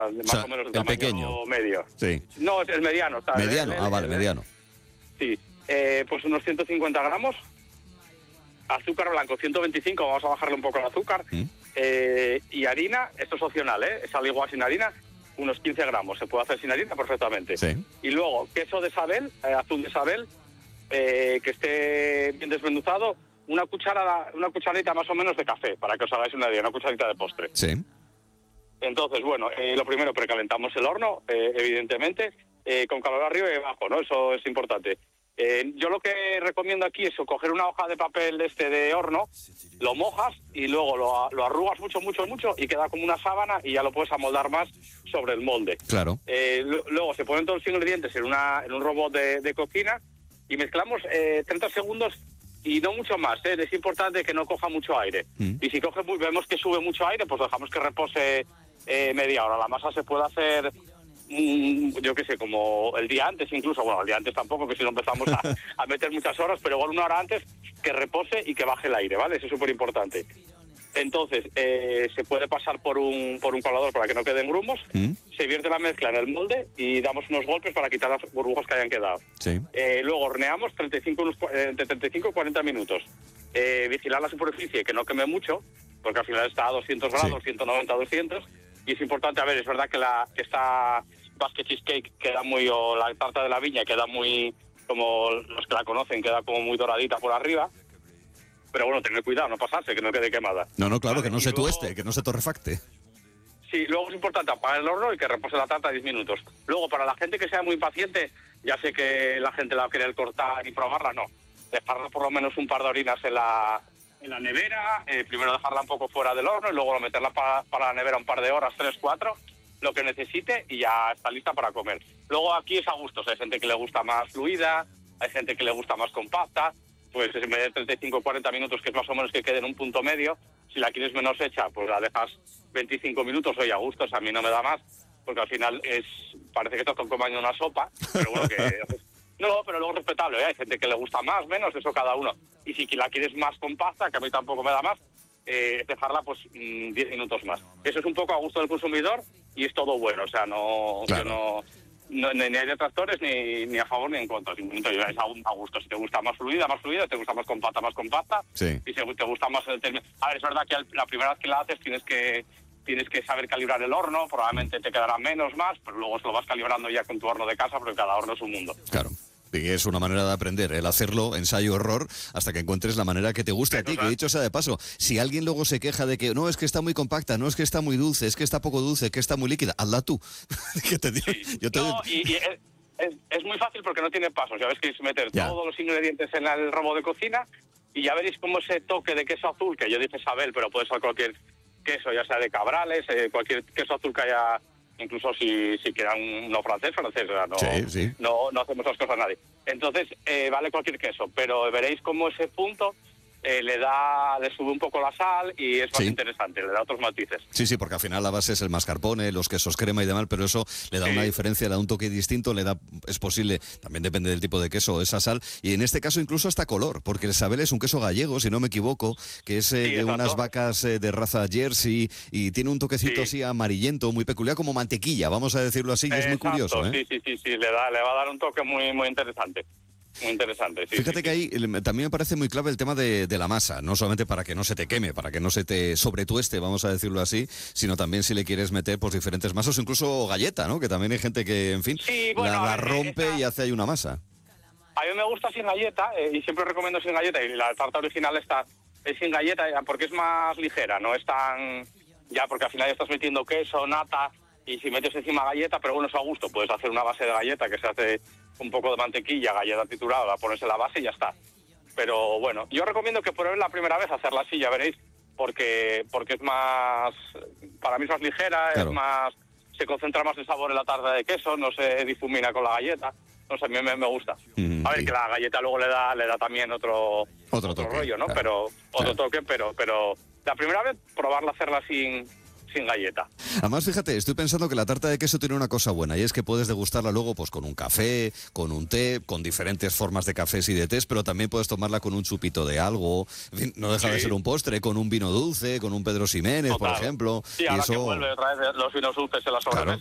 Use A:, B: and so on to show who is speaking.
A: Más o menos
B: el
A: tamaño
B: pequeño.
A: medio.
B: Sí.
A: No, es el mediano. Está
B: Mediano, vale, mediano.
A: Sí, pues unos 150 gramos. Azúcar blanco, 125, vamos a bajarle un poco el azúcar. Y harina, esto es opcional, es al igual sin harina, unos 15 gramos. Se puede hacer sin harina perfectamente.
B: Sí.
A: Y luego, queso de Sabel, azul de Sabel, que esté bien desmenuzado, una cucharadita más o menos de café, para que os hagáis una idea, una cucharadita de postre.
B: Sí.
A: Entonces, bueno, lo primero, precalentamos el horno, evidentemente, con calor arriba y abajo, ¿no? Eso es importante. Yo lo que recomiendo aquí es coger una hoja de papel de horno, lo mojas y luego lo arrugas mucho y queda como una sábana y ya lo puedes amoldar más sobre el molde.
B: Claro.
A: Luego se ponen todos los ingredientes en un robot de cocina y mezclamos 30 segundos y no mucho más. Es importante que no coja mucho aire. Y si vemos que sube mucho aire, pues dejamos que repose media hora. La masa se puede hacer... yo qué sé, como el día antes incluso, bueno, el día antes tampoco, que si no empezamos a meter muchas horas, pero igual una hora antes, que repose y que baje el aire, ¿vale? Eso es súper importante. Entonces, se puede pasar por un colador para que no queden grumos, se vierte la mezcla en el molde y damos unos golpes para quitar las burbujas que hayan quedado.
B: Sí.
A: Luego horneamos entre 35 y 40 minutos. Vigilar la superficie, que no queme mucho, porque al final está a 200 grados,
B: Sí.
A: 190, 200, y es importante, a ver, es verdad que esta basket cheesecake queda o la tarta de la viña queda muy, como los que la conocen, queda como muy doradita por arriba, pero bueno, tener cuidado, no pasarse, que no quede quemada.
B: No, claro,
A: ¿Vale?
B: que no
A: Y
B: se
A: luego,
B: tueste, que no se torrefacte.
A: Sí, luego es importante apagar el horno y que repose la tarta 10 minutos. Luego, para la gente que sea muy impaciente, ya sé que la gente la va a querer cortar y probarla, no. Dejarla por lo menos un par de horitas en la nevera, primero dejarla un poco fuera del horno y luego meterla para la nevera un par de horas, 3, 4, lo que necesite y ya está lista para comer. Luego aquí es a gustos, hay gente que le gusta más fluida, hay gente que le gusta más compacta, pues en vez de 35 o 40 minutos, que es más o menos que quede en un punto medio, si la quieres menos hecha, pues la dejas 25 minutos, oye, a gustos, a mí no me da más, porque al final parece que estás comiendo una sopa, pero bueno, no, pero luego respetable, ¿eh? Hay gente que le gusta más, menos, eso cada uno. Y si la quieres más compacta, que a mí tampoco me da más, dejarla pues 10 minutos más. Eso es un poco a gusto del consumidor y es todo bueno, o sea,
B: Claro.
A: ni hay detractores ni a favor ni en contra, simplemente es a gusto. Si te gusta más fluida, te gusta más compacta,
B: Sí.
A: y si te gusta más el término. A ver, es verdad que la primera vez que la haces tienes que saber calibrar el horno, probablemente te quedará menos, más, pero luego se lo vas calibrando ya con tu horno de casa, porque cada horno es un mundo.
B: Claro. Y es una manera de aprender, el hacerlo, ensayo-error, hasta que encuentres la manera que te guste a ti. Que dicho sea de paso, si alguien luego se queja de que no, es que está muy compacta, no es que está muy dulce, es que está poco dulce, es que está muy líquida, hazla tú. ¿Qué te digo?
A: Sí.
B: Yo te...
A: No, y es muy fácil porque no tiene pasos. Ya ves que es meter todos los ingredientes en el robot de cocina y ya veréis cómo ese toque de queso azul, que yo dije Sabel, pero puede ser cualquier queso, ya sea de Cabrales, cualquier queso azul que haya, incluso si quieran no francés, o sea, no hacemos las cosas a nadie. Entonces, vale cualquier queso, pero veréis cómo ese punto le sube un poco la sal y es más interesante, le da otros matices.
B: Sí, porque al final la base es el mascarpone, los quesos crema y demás, pero eso le da una diferencia, le da un toque distinto, es posible, también depende del tipo de queso, esa sal, y en este caso incluso hasta color, porque el Sabel es un queso gallego, si no me equivoco, que es de unas vacas de raza Jersey y tiene un toquecito así amarillento, muy peculiar, como mantequilla, vamos a decirlo así, y es muy curioso.
A: Sí, le va a dar un toque muy, muy interesante. Muy interesante, sí.
B: Fíjate que ahí también me parece muy clave el tema de la masa, no solamente para que no se te queme, para que no se te sobretueste, vamos a decirlo así, sino también si le quieres meter pues diferentes masas, incluso galleta, ¿no? Que también hay gente que, en fin, la rompe y hace ahí una masa.
A: A mí me gusta sin galleta, y siempre recomiendo sin galleta, y la tarta original es sin galleta, porque es más ligera, no es tan... Ya, porque al final ya estás metiendo queso, nata, y si metes encima galleta, pero bueno, es a gusto, puedes hacer una base de galleta que se hace un poco de mantequilla, galleta triturada, la pones en la base y ya está. Pero bueno, yo recomiendo que prueben la primera vez hacerla así, ya veréis, porque es más, para mí es más ligera, es más, se concentra más el sabor en la tarta de queso, no se difumina con la galleta. No sé, a mí me gusta. A ver, que la galleta luego le da también otro toque, rollo, ¿no? Claro, pero otro toque, pero la primera vez probarla, hacerla sin sin galleta.
B: Además, fíjate, estoy pensando que la tarta de queso tiene una cosa buena, y es que puedes degustarla luego pues con un café, con un té, con diferentes formas de cafés y de tés, pero también puedes tomarla con un chupito de algo. En fin, no deja de ser un postre, con un vino dulce, con un Pedro Ximénez, por ejemplo.
A: Sí, ahora que vuelve otra vez los vinos dulces en la sobremesa.
B: Claro.